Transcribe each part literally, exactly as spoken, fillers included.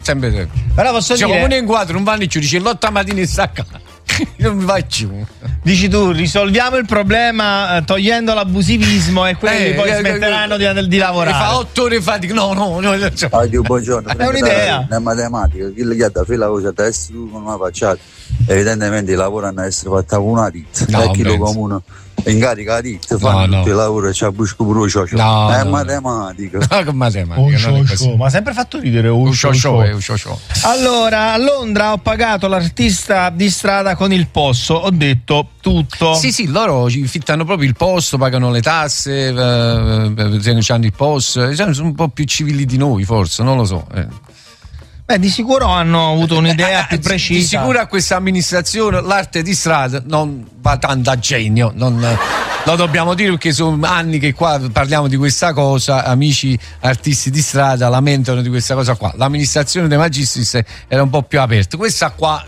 sempre. Però posso cioè, dire, come in quadro non vanno giù, dice l'otto mattina e stacca. Non mi vai giù. Dici tu, risolviamo il problema eh, togliendo l'abusivismo e quelli Eh, poi eh, smetteranno eh, di, di lavorare. Fa otto ore fa, dico no, no, no. Cioè. Ah, io, buongiorno. È un'idea. È matematica, chi le chiede a fare la cosa da essere tu con una facciata, evidentemente lavorano a essere fatta con una ditta, No, e chi lo penso. comune in carica la ditta, fanno No, no. tutto il lavoro e c'è il busco pure ciocio. No, è no, matematica. No, con matematica, Oh, non è show, così. show. Ma ha sempre fatto ridere oh, Un show, show, show. show, un show, show. Allora, a Londra ho pagato l'artista di strada con il posto, ho detto tutto. Sì, sì, loro ci fittano proprio il posto, pagano le tasse, eh, eh, hanno il posto, sono un po' più civili di noi, forse, non lo so. Eh. Beh, di sicuro hanno avuto un'idea più Di precisa. sicuro a questa amministrazione l'arte di strada non va tanto a genio, non, lo dobbiamo dire perché sono anni che qua parliamo di questa cosa, amici artisti di strada lamentano di questa cosa qua. L'amministrazione De Magistris era un po' più aperta, questa qua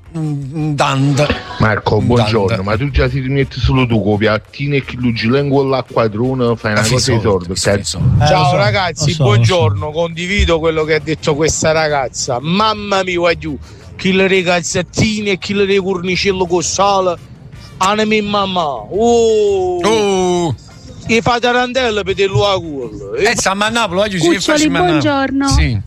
un dante. Marco, Un buongiorno, dante. ma tu già ti rimetti solo tu con piattini e chi lo gilen con l'acquadrone fai una Ah, cosa di sordo, sì, cazzo. Eh, Ciao lo so, ragazzi, lo so, buongiorno, condivido quello che ha detto questa ragazza. Mamma mia, guagliù, chi le ragazzettini e chi le cornicello con sale. Anime mamma. Oh! Oh, E fa tarantella per dirlo a culo. eh, stiamo a Napoli, oggi ci Cuccioli, facciamo a Napoli. buongiorno. Sì.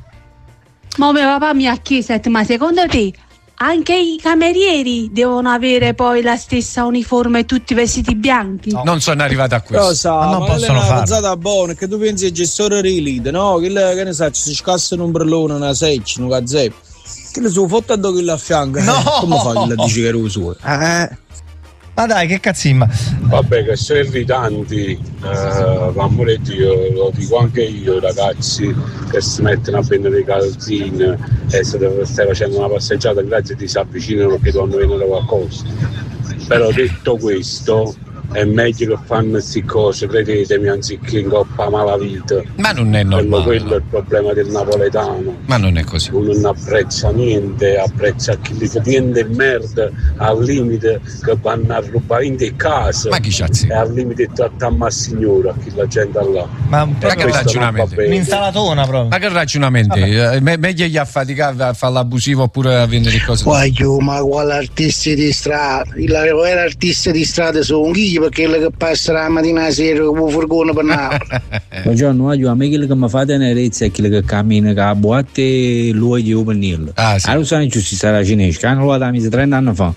Ma mio papà mi ha chiesto, ma secondo te anche i camerieri devono avere poi la stessa uniforme e tutti vestiti bianchi? Non sono arrivato a questo. Cosa? Ma non Ma possono quella è una farlo. cazzata buona, che tu pensi al gestore relite, no? Che, le- che ne sa, ci si scassano un brellone, una seccia, un gazzetto. Che le su fottando quello a fianco. No! Eh, come fa che la dice che era il suo? Eh. Ma dai, che cazzimma. Vabbè, che sono irritanti, eh, amore Dio, lo dico anche io, ragazzi che si mettono a prendere i calzini e se stai facendo una passeggiata grazie ti si avvicinano perché devono vendere qualcosa. Però detto questo, è meglio che fanno queste cose, credetemi, anziché in coppa malavita. Ma non è Quello, normale. quello è il problema del napoletano. Ma non è così. Uno non apprezza niente, apprezza chi li tiene merda al limite che vanno a rubare in te casa. Ma chi c'ha E zitto? al limite trattare a signora a chi la gente ha là. Ma Ma proprio che Questo ragionamento? non va bene. un'insalatona proprio. Ma che ragionamenti? Eh, me- meglio gli affaticare a fare l'abusivo oppure a vendere cose. Guaglio, ma quale artisti di strada? Il vero artista di strada sono chi perché quello che passa la mattina a sera con il furgone per Napoli. Buongiorno, a me quello che mi fa tenerezza è quello che cammina con la botte e lui di Upernillo. Ah, sì. Allora sai ci sarà cinese, che hanno l'ho mise trenta anni fa.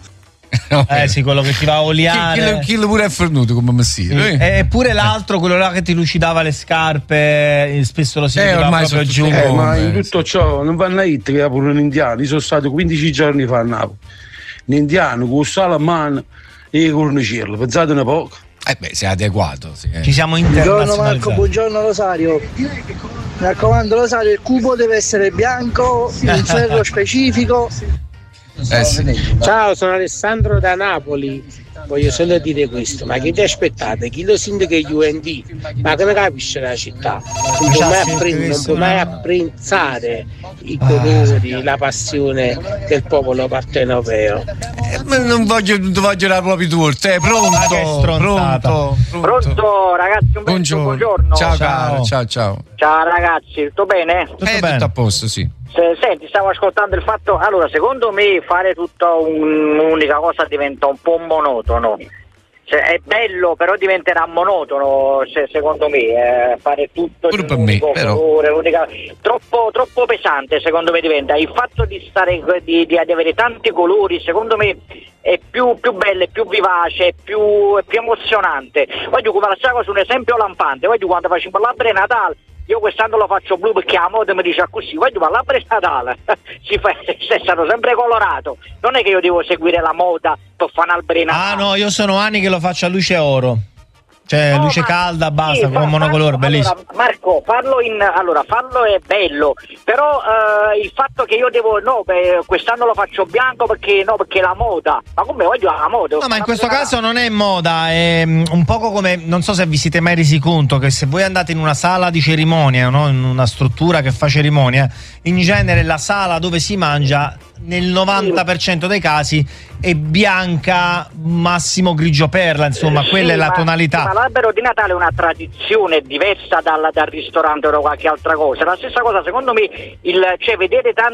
Eh sì, quello che ti va a Chi, oliare. chi, chi lo pure è fornuto come messire. Sì. eh? Eppure l'altro, quello là che ti lucidava le scarpe, eh, spesso lo si Eh, vedeva ormai proprio sono giù. tutti- Eh, ma in eh, tutto ciò non vanno a hit che è pure un indiano. Io sono stato quindici giorni fa a Napoli. Un indiano con il sale a mano e il cornicello. Pensate un po'. Eh beh, sei adeguato. Sì, eh. Ci siamo Buongiorno Marco, internazionalizzati. buongiorno Rosario. Mi raccomando Rosario, il cubo deve essere bianco, un ferro specifico. Eh, sì. Ciao, sono Alessandro da Napoli. Voglio solo dire questo, ma che ti aspettate? Chi lo sindaco è U N D? Ma che ne capisce la città? Non può mai, appre- non può mai apprezzare i colori, la passione del popolo partenopeo. Eh, ma non voglio, non voglio la propria torta. Eh, pronto, Ma che stronzata. pronto, pronto. Pronto ragazzi, un Buongiorno. buongiorno. Ciao, Ciao. caro, ciao, ciao. Ciao ragazzi, tutto bene? Tutto eh, bene. tutto a posto, sì. Se- senti, stavo ascoltando il fatto, allora secondo me fare tutta un- un'unica cosa diventa un po' monotono. Cioè, è bello, però diventerà monotono, se- secondo me, eh, fare tutto Pure di per un me, unico però. colore, unica- troppo, troppo pesante secondo me diventa. Il fatto di stare di, di avere tanti colori, secondo me è più, più bello, è più vivace, è più, è più emozionante. Voglio come la stessa cosa, un esempio lampante, voglio quando facciamo l'albero di Natale. Io quest'anno lo faccio blu perché la moda mi dice così, voglio ma l'albero è Natale, si fa, è stato sempre colorato, non è che io devo seguire la moda per fare un albero di Natale. Ah no, io sono anni che lo faccio a luce oro. Cioè, No, luce ma- calda, basta, sì, con fa- monocolore, farlo- bellissimo. Allora, Marco, farlo in allora farlo è bello, però eh, il fatto che io devo no, beh, quest'anno lo faccio bianco perché no, perché è la moda. Ma come voglio la moda? No, ma in questo caso non è moda, è mm, un poco come, non so se vi siete mai resi conto che se voi andate in una sala di cerimonia, no? In una struttura che fa cerimonia, in genere la sala dove si mangia nel novanta per cento dei casi è bianca, massimo grigio perla, insomma, Sì, quella è la ma- tonalità. Ma l'albero di Natale è una tradizione diversa dal, dal ristorante o da qualche altra cosa. La stessa cosa, secondo me, il, cioè vedere tanti